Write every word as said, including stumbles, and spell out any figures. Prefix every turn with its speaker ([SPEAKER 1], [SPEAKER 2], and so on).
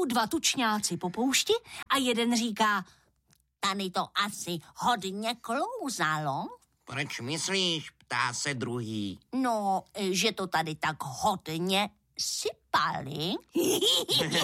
[SPEAKER 1] Jdou dva tučňáci po poušti a jeden říká:
[SPEAKER 2] Tady to asi hodně klouzalo.
[SPEAKER 3] Proč myslíš, ptá se druhý.
[SPEAKER 2] No, že to tady tak hodně sypali.